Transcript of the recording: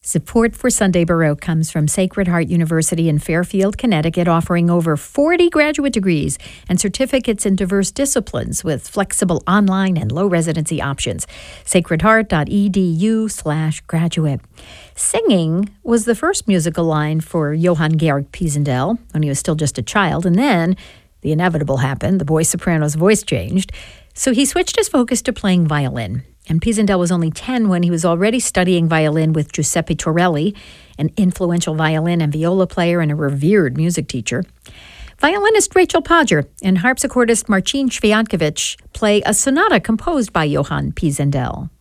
Support for Sunday Baroque comes from Sacred Heart University in Fairfield, Connecticut, offering over 40 graduate degrees and certificates in diverse disciplines with flexible online and low residency options. sacredheart.edu/graduate. Singing was the first musical line for Johann Georg Pisendel when he was still just a child, and then the inevitable happened. The boy soprano's voice changed, so he switched his focus to playing violin. And Pisendel was only 10 when he was already studying violin with Giuseppe Torelli, an influential violin and viola player and a revered music teacher. Violinist Rachel Podger and harpsichordist Marcin Swiatkiewicz play a sonata composed by Johann Pisendel.